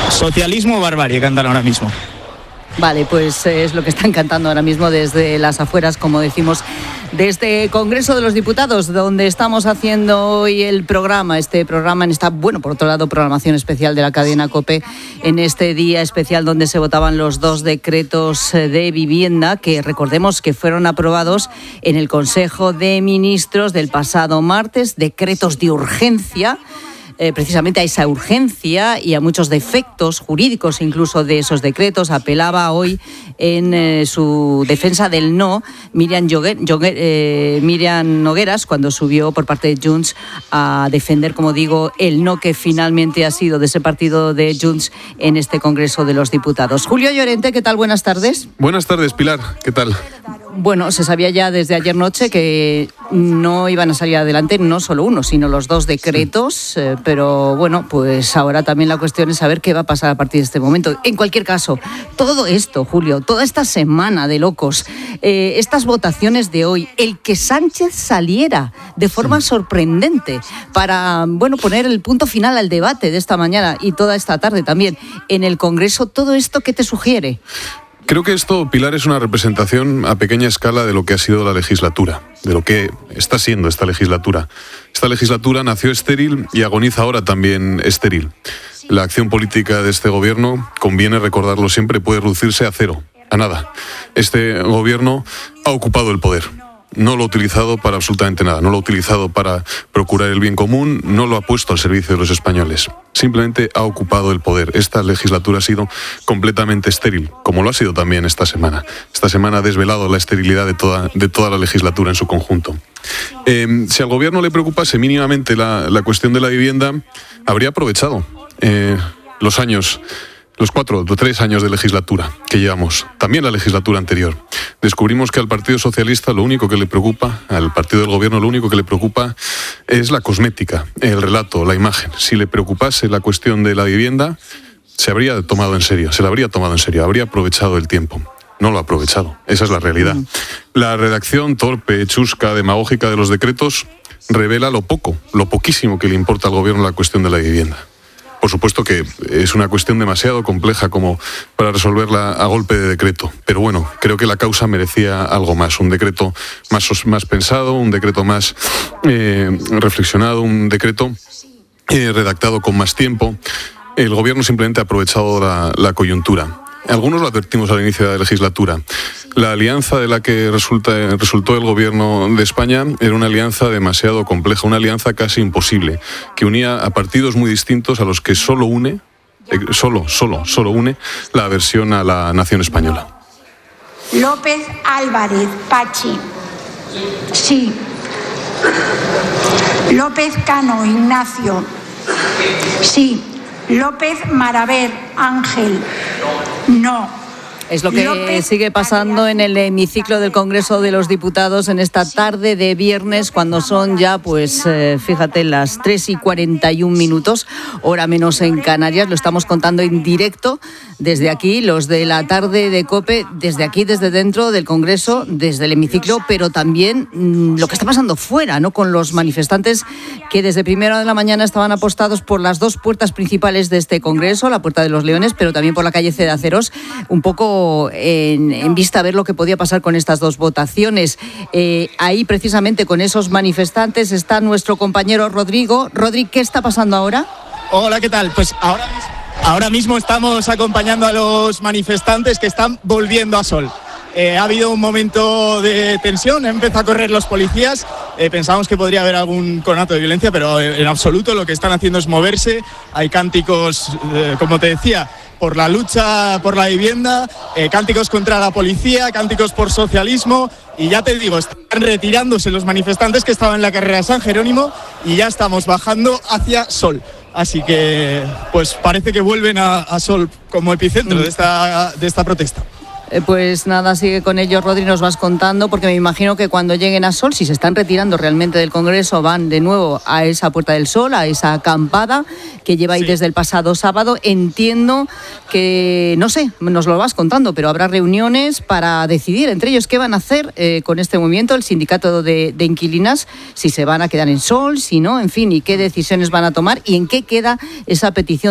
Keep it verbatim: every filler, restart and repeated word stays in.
Socialismo o barbarie cantan ahora mismo. Vale, pues es lo que están cantando ahora mismo desde las afueras, como decimos, desde el Congreso de los Diputados, donde estamos haciendo hoy el programa, este programa en esta, bueno, por otro lado, programación especial de la cadena COPE, en este día especial donde se votaban los dos decretos de vivienda que, recordemos, que fueron aprobados en el Consejo de Ministros del pasado martes, decretos de urgencia. Eh, precisamente a esa urgencia y a muchos defectos jurídicos incluso de esos decretos. Apelaba hoy en eh, su defensa del no Miriam, Joguer, Joguer, eh, Miriam Nogueras, cuando subió por parte de Junts a defender, como digo, el no que finalmente ha sido de ese partido de Junts en este Congreso de los Diputados. Julio Llorente, ¿qué tal? Buenas tardes. Buenas tardes, Pilar. ¿Qué tal? Bueno, se sabía ya desde ayer noche que no iban a salir adelante no solo uno, sino los dos decretos, eh, pero bueno, pues ahora también la cuestión es saber qué va a pasar a partir de este momento. En cualquier caso, todo esto, Julio, toda esta semana de locos, eh, estas votaciones de hoy, el que Sánchez saliera de forma sorprendente para, bueno, poner el punto final al debate de esta mañana y toda esta tarde también en el Congreso, ¿todo esto qué te sugiere? Creo que esto, Pilar, es una representación a pequeña escala de lo que ha sido la legislatura, de lo que está siendo esta legislatura. Esta legislatura nació estéril y agoniza ahora también estéril. La acción política de este gobierno, conviene recordarlo siempre, puede reducirse a cero, a nada. Este gobierno ha ocupado el poder. No lo ha utilizado para absolutamente nada, no lo ha utilizado para procurar el bien común, no lo ha puesto al servicio de los españoles. Simplemente ha ocupado el poder. Esta legislatura ha sido completamente estéril, como lo ha sido también esta semana. Esta semana ha desvelado la esterilidad de toda, de toda la legislatura en su conjunto. Eh, si al gobierno le preocupase mínimamente la, la cuestión de la vivienda, habría aprovechado eh, los años... Los cuatro o tres años de legislatura que llevamos, también la legislatura anterior, descubrimos que al Partido Socialista lo único que le preocupa, al partido del gobierno lo único que le preocupa es la cosmética, el relato, la imagen. Si le preocupase la cuestión de la vivienda, se habría tomado en serio, se la habría tomado en serio, habría aprovechado el tiempo. No lo ha aprovechado, esa es la realidad. La redacción torpe, chusca, demagógica de los decretos revela lo poco, lo poquísimo que le importa al gobierno la cuestión de la vivienda. Por supuesto que es una cuestión demasiado compleja como para resolverla a golpe de decreto. Pero bueno, creo que la causa merecía algo más. Un decreto más, más pensado, un decreto más eh, reflexionado, un decreto eh, redactado con más tiempo. El gobierno simplemente ha aprovechado la, la coyuntura. Algunos lo advertimos al inicio de la legislatura. La alianza de la que resulta, resultó el gobierno de España era una alianza demasiado compleja, una alianza casi imposible, que unía a partidos muy distintos a los que solo une, eh, solo, solo, solo une la aversión a la nación española. López Álvarez, Pachi. Sí. López Cano, Ignacio. Sí. López Maraver, Ángel. No. Es lo que López sigue pasando en el hemiciclo del Congreso de los Diputados en esta tarde de viernes, cuando son ya, pues, eh, fíjate, las tres y cuarenta y un minutos, hora menos en Canarias. Lo estamos contando en directo desde aquí, los de la tarde de COPE, desde aquí, desde dentro del Congreso, desde el hemiciclo, pero también mmm, lo que está pasando fuera, ¿no? Con los manifestantes que desde primera de la mañana estaban apostados por las dos puertas principales de este Congreso, la Puerta de los Leones, pero también por la calle Cedaceros, un poco En, en vista a ver lo que podía pasar con estas dos votaciones. Eh, ahí precisamente con esos manifestantes está nuestro compañero Rodrigo. Rodri, ¿qué está pasando ahora? Hola, ¿qué tal? Pues ahora mismo, ahora mismo estamos acompañando a los manifestantes que están volviendo a Sol. Eh, ha habido un momento de tensión, empezó a correr los policías, eh, pensábamos que podría haber algún conato de violencia, pero en absoluto. Lo que están haciendo es moverse. Hay cánticos, eh, como te decía, por la lucha por la vivienda, eh, cánticos contra la policía, cánticos por socialismo, y ya te digo, están retirándose los manifestantes que estaban en la carrera San Jerónimo y ya estamos bajando hacia Sol. Así que, pues parece que vuelven a, a Sol como epicentro de esta, de esta protesta. Pues nada, sigue con ellos, Rodri, nos vas contando, porque me imagino que cuando lleguen a Sol, si se están retirando realmente del Congreso, van de nuevo a esa Puerta del Sol, a esa acampada que lleva ahí sí. desde el pasado sábado. Entiendo que, no sé, nos lo vas contando, pero habrá reuniones para decidir entre ellos qué van a hacer eh, con este movimiento, el sindicato de, de inquilinas, si se van a quedar en Sol, si no, en fin, y qué decisiones van a tomar y en qué queda esa petición